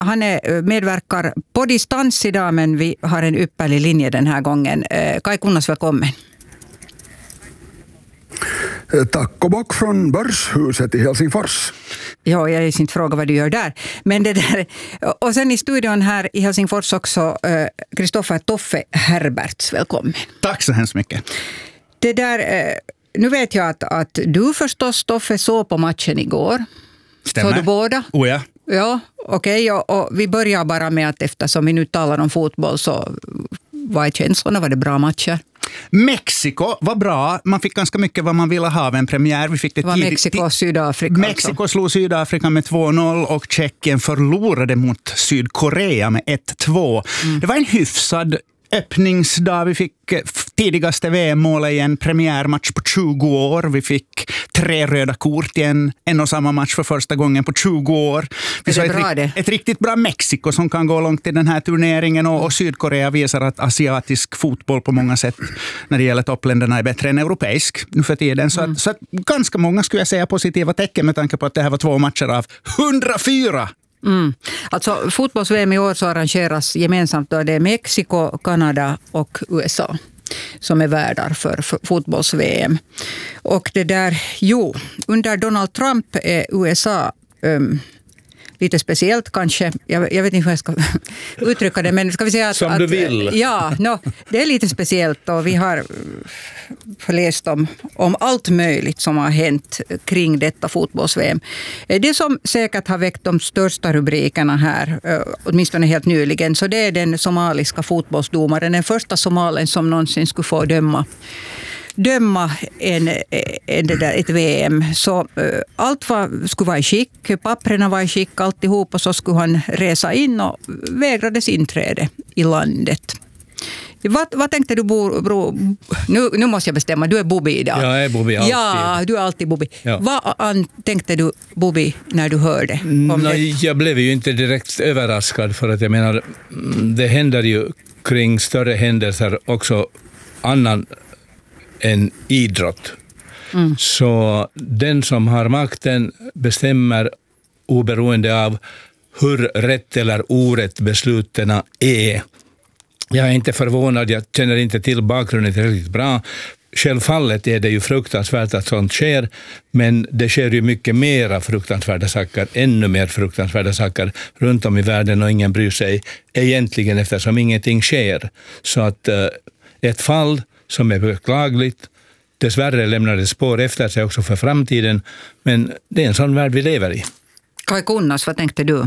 Han medverkar på distans idag, men vi har en ypperlig linje den här gången. Kai Kunnas, välkommen. Tack och bock från Börshuset i Helsingfors. Ja, jag är inte fråga vad du gör där. Men det där. Och sen i studion här i Helsingfors också Kristoffer Toffe Herberts. Välkommen. Tack så hemskt mycket. Det där, nu vet jag att du förstås, Toffe, såg på matchen igår. Stämmer. Så du båda? Oh ja. Ja, okej. Och vi börjar bara med att eftersom vi nu talar om fotboll så vad är känslorna? Var det bra matcher? Mexiko var bra. Man fick ganska mycket vad man ville ha av en premiär. Vi fick det var Mexiko och Sydafrika. Mexiko slog Sydafrika med 2-0 och Tjeckien förlorade mot Sydkorea med 1-2. Det var en hyfsad öppningsdag. Vi fick tidigaste VM-målet i en premiärmatch på 20 år. Vi fick 3 röda kort i en och samma match för första gången på 20 år. Vi såg ett riktigt bra Mexiko som kan gå långt i den här turneringen, och Sydkorea visar att asiatisk fotboll på många sätt när det gäller toppländerna är bättre än europeisk nu för tiden. Så att ganska många skulle jag säga positiva tecken med tanke på att det här var 2 matcher av 104. Alltså fotbolls-VM i år så arrangeras gemensamt då det är Mexiko, Kanada och USA som är värdar för fotbolls-VM. Och det där, under Donald Trump är USA lite speciellt kanske. Jag vet inte hur jag ska uttrycka det, men ska vi säga att... Som du vill. Ja, det är lite speciellt, och vi har läst om allt möjligt som har hänt kring detta fotbolls-VM. Det som säkert har väckt de största rubrikerna här, åtminstone helt nyligen, så det är den somaliska fotbollsdomaren, den första somalen som någonsin skulle få döma ett VM. Så allt skulle vara i skick, papperna var i skick, alltihop, och så skulle han resa in och vägrades inträde i landet. Vad tänkte du, nu måste jag bestämma, du är Bobby idag. Jag är Bobby alltid. Ja, du är alltid Bobby. Ja. Vad tänkte du, Bobby, när du hörde om det? Jag blev ju inte direkt överraskad, för att jag menar, det händer ju kring större händelser också annan än idrott. Så den som har makten bestämmer oberoende av hur rätt eller orätt besluten är. Jag är inte förvånad, jag känner inte till bakgrunden riktigt bra. Självfallet är det ju fruktansvärt att sånt sker, men det sker ju mycket mera fruktansvärda saker, ännu mer fruktansvärda saker runt om i världen, och ingen bryr sig egentligen eftersom ingenting sker. Så att ett fall som är beklagligt, dessvärre lämnar det spår efter sig också för framtiden, men det är en sån värld vi lever i. Kai Kunnas, vad tänkte du?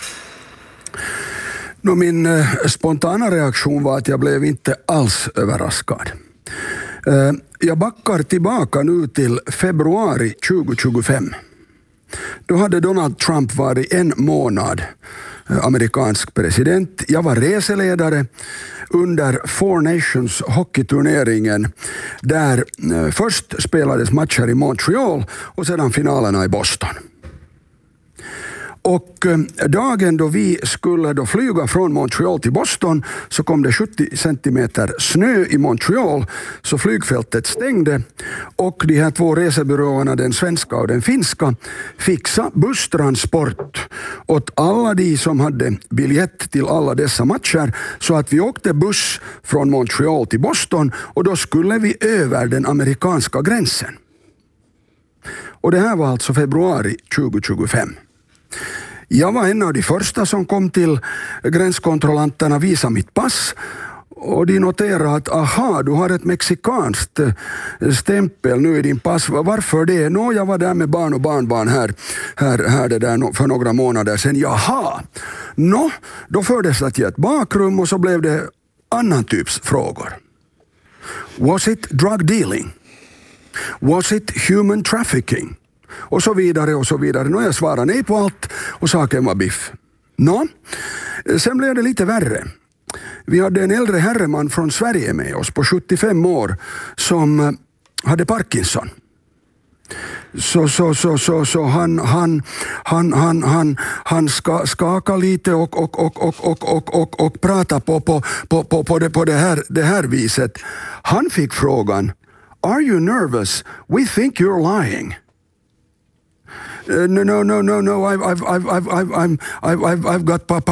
Min spontana reaktion var att jag blev inte alls överraskad. Jag backar tillbaka nu till februari 2025. Då hade Donald Trump varit 1 månad amerikansk president. Jag var reseledare under Four Nations hockeyturneringen, där först spelades matcher i Montreal och sedan finalerna i Boston. Och dagen då vi skulle då flyga från Montreal till Boston så kom det 70 centimeter snö i Montreal, så flygfältet stängde, och de här 2 resebyråerna, den svenska och den finska, fixa busstransport åt alla de som hade biljett till alla dessa matcher, så att vi åkte buss från Montreal till Boston, och då skulle vi över den amerikanska gränsen. Och det här var alltså februari 2025. Jag var en av de första som kom till gränskontrollanterna, visa mitt pass, och de noterade att aha, du har ett mexikanskt stämpel nu i din pass. Varför det? Jag var där med barn och barnbarn här det där för några månader sedan. Jaha! Då fördes det till ett bakrum, och så blev det annan typs frågor. Was it drug dealing? Was it human trafficking? Och så vidare och så vidare. Jag svarade nej på allt, och saken var biff. Sen blev det lite värre. Vi hade en äldre herreman från Sverige med oss på 75 år som hade Parkinson. Så han skakade lite och prata på det här viset. Han fick frågan: "Are you nervous? We think you're lying." No. I've got